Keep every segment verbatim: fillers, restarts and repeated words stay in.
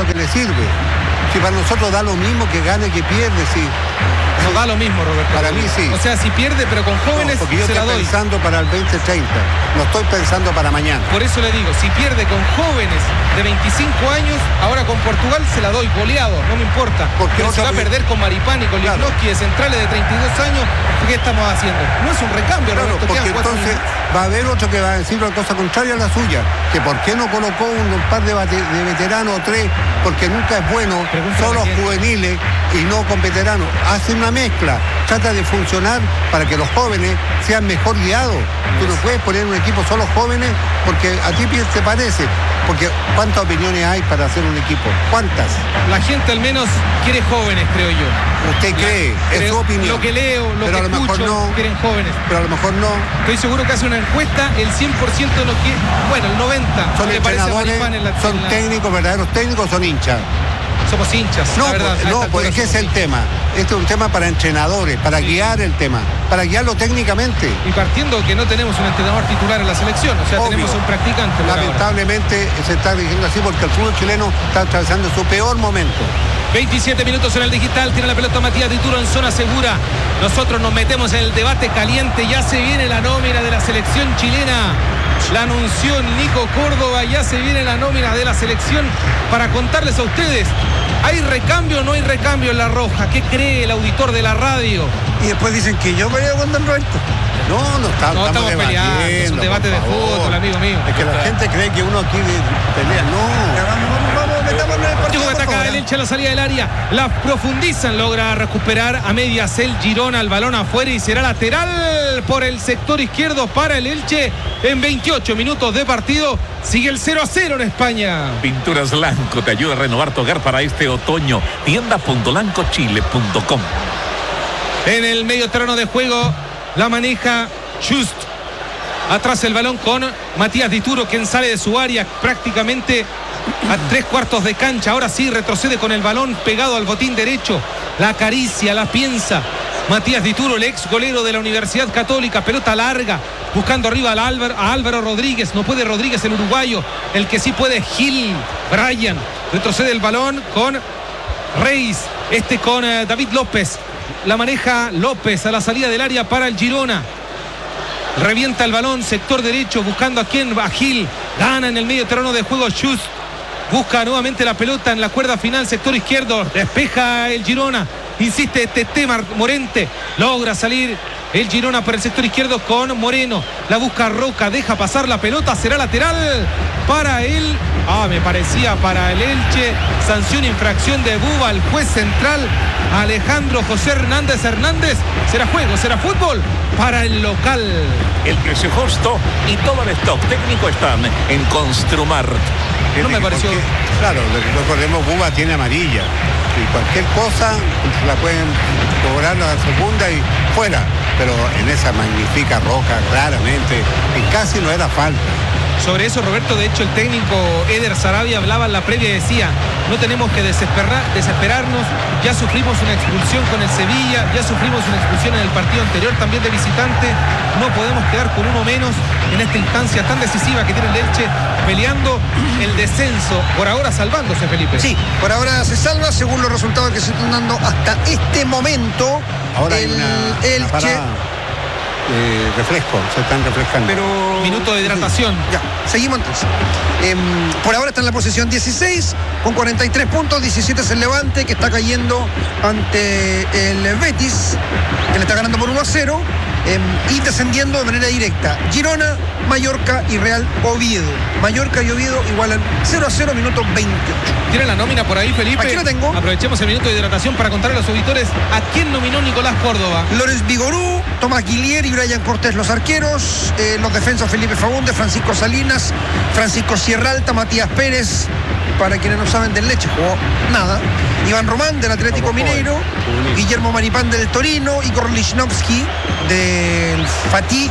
lo que le sirve. Si para nosotros da lo mismo que gane que pierde, sí. No da lo mismo, Roberto. Para mí sí. O sea, si pierde, pero con jóvenes, no, porque yo se la estoy doy. pensando para el veinte treinta. No estoy pensando para mañana. Por eso le digo, si pierde con jóvenes de veinticinco años, ahora con Portugal se la doy, goleado, no me importa. Porque pero si va a porque... perder con Maripán y con claro. Lichnowsky de centrales de treinta y dos años, ¿qué estamos haciendo? No es un recambio, claro, Roberto. porque entonces va a haber otro que va a decir una cosa contraria a la suya, que por qué no colocó un, un par de, bate, de veteranos o tres, porque nunca es bueno, solo juveniles y no con veteranos. Hace una mezcla, trata de funcionar para que los jóvenes sean mejor guiados. Tú no puedes poner un equipo solo jóvenes porque a ti te parece, porque ¿cuántas opiniones hay para hacer un equipo? ¿Cuántas? La gente al menos quiere jóvenes, creo yo. ¿Usted cree? La, es creo, su opinión. Lo que leo, lo pero que a lo escucho, mejor no, quieren jóvenes. Pero a lo mejor no. Estoy seguro que hace una encuesta, el cien por ciento de los que, bueno, el noventa por ciento. Son le parece a entrenadores, Maripán en la, son en la... técnicos, verdaderos técnicos, son hinchas. Somos hinchas, no, la verdad. Pues, no, pues es que es el tema. Este es un tema para entrenadores, para sí. guiar el tema, para guiarlo técnicamente. Y partiendo que no tenemos un entrenador titular en la selección, o sea, Obvio. tenemos un practicante. Lamentablemente se está diciendo así porque el fútbol chileno está atravesando su peor momento. veintisiete minutos en el digital, tiene la pelota Matías Dituro en zona segura. Nosotros nos metemos en el debate caliente, ya se viene la nómina de la selección chilena. La anunció Nico Córdoba, ya se viene la nómina de la selección para contarles a ustedes. ¿Hay recambio o no hay recambio en La Roja? ¿Qué cree el auditor de la radio? Y después dicen que yo peleo con Don Roberto. No, no, está, no estamos, estamos peleando, es un debate de fútbol, amigo mío. Es que la gente cree que uno aquí pelea, no. Ya vamos, vamos, vamos, metámonos en el partido. Llegó a atacar el Elche a la salida del área, la profundizan, logra recuperar a medias el Girona, el balón afuera y será lateral por el sector izquierdo para el Elche en veintiocho minutos de partido. Sigue el cero a cero en España. Pinturas Lanco te ayuda a renovar tu hogar para este otoño. tienda punto lanco chile punto com. En el medio terreno de juego la maneja Just. Atrás el balón con Matías Dituro, quien sale de su área prácticamente a tres cuartos de cancha. Ahora sí retrocede con el balón pegado al botín derecho. La acaricia, la piensa. Matías Dituro, el ex golero de la Universidad Católica. Pelota larga, buscando arriba a Álvaro, a Álvaro Rodríguez. No puede Rodríguez, el uruguayo. El que sí puede, Gil Bryan. Retrocede el balón con Reis. Este con eh, David López. La maneja López a la salida del área para el Girona. Revienta el balón, sector derecho, buscando a quién, a Gil. Gana en el medio terreno de juego Just. Busca nuevamente la pelota en la cuerda final, sector izquierdo. Despeja el Girona. Insiste Tete Morente. Logra salir el Girona por el sector izquierdo con Moreno. La busca Roca, deja pasar la pelota. Será lateral para él. Ah, me parecía para el Elche. Sanción, infracción de Buba, el juez central Alejandro José Hernández Hernández. Será juego, será fútbol para el local. El precio justo y todo el stock técnico están en Construmart. No me pareció. Porque, claro, recordemos, Buba tiene amarilla. Y cualquier cosa la pueden cobrar a la segunda y fuera. Pero en esa magnífica roja, claramente, y casi no era falta. Sobre eso, Roberto, de hecho, el técnico Eder Sarabia hablaba en la previa y decía: no tenemos que desesperar, desesperarnos, ya sufrimos una expulsión con el Sevilla, ya sufrimos una expulsión en el partido anterior también de visitante, no podemos quedar con uno menos en esta instancia tan decisiva que tiene el Elche, peleando el descenso, por ahora salvándose, Felipe. Sí, por ahora se salva según los resultados que se están dando hasta este momento. Ahora el hay una, Elche. una parada. Eh, refresco, se están refrescando. Pero... Minuto de hidratación. Ya, seguimos entonces. Eh, por ahora está en la posición dieciséis, con cuarenta y tres puntos, diecisiete es el Levante, que está cayendo ante el Betis, que le está ganando por uno a cero, eh, y descendiendo de manera directa Girona, Mallorca y Real Oviedo. Mallorca y Oviedo igualan cero a cero, minuto veintiocho. ¿Tiene la nómina por ahí, Felipe? Aquí la tengo. Aprovechemos el minuto de hidratación para contarle a los auditores a quién nominó Nicolás Córdoba. Lorenz Vigorú, Tomás Guillier y Brian Cortés los arqueros, eh, los defensas Felipe Faúndez, Francisco Salinas, Francisco Sierralta, Matías Pérez, para quienes no saben del Leche, jugó nada, Iván Román del Atlético Mineiro, Guillermo Maripán del Torino, Igor Lichnowsky del Fatih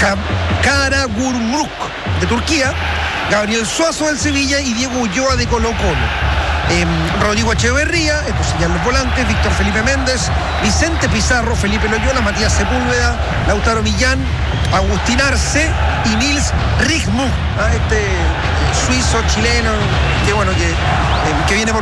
Karagümrük de Turquía, Gabriel Suazo del Sevilla y Diego Ulloa de Colo Colo. Eh, Rodrigo Echeverría, estos serían los volantes, Víctor Felipe Méndez, Vicente Pizarro, Felipe Loyola, Matías Sepúlveda, Lautaro Millán, Agustín Arce y Nils Rickmuth, ¿ah? este suizo chileno que bueno que, eh, que viene por